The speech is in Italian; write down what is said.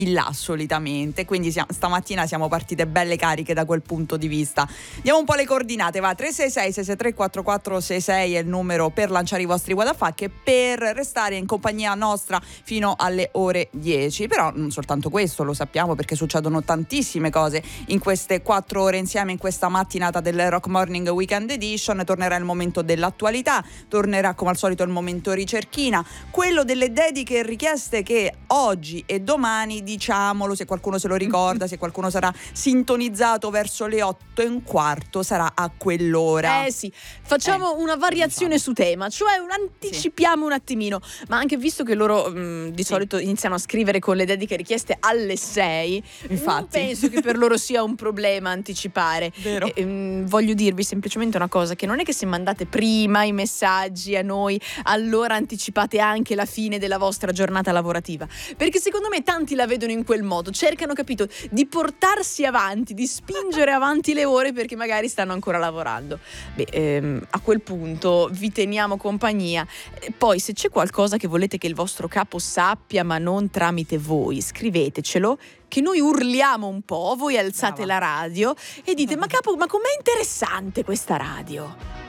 là solitamente, quindi stamattina siamo partite belle cariche da quel punto di vista. Diamo un po' le coordinate, va, 366 663 4466 è il numero per lanciare i vostri what the fuck e per restare in compagnia nostra fino alle ore 10. Però non soltanto questo, lo sappiamo perché succedono tantissime cose in queste 4 ore insieme in questa mattinata del Rock Morning Weekend Edition. Tornerà il momento dell'attualità, tornerà come al solito il momento ricerchina, quello delle dediche e richieste che oggi e domani, diciamolo, se qualcuno se lo ricorda, se qualcuno sarà sintonizzato verso le 8:15, sarà a quell'ora. Sì, facciamo una variazione su tema, cioè anticipiamo un attimino, ma anche visto che loro di solito iniziano a scrivere con le dediche richieste alle 6, infatti non penso che per loro sia un problema anticipare. Vero. Voglio dirvi semplicemente una cosa, che non è che se mandate prima i messaggi a noi, allora anticipate anche la fine della vostra giornata lavorativa, perché secondo me tanti la vedono in quel modo, cercano, capito, di portarsi avanti, di spingere avanti le ore perché magari stanno ancora lavorando. A quel punto vi teniamo compagnia. Poi se c'è qualcosa che volete che il vostro capo sappia ma non tramite voi, scrivetecelo, che noi urliamo un po', voi alzate la radio e dite: ma capo, ma com'è interessante questa radio.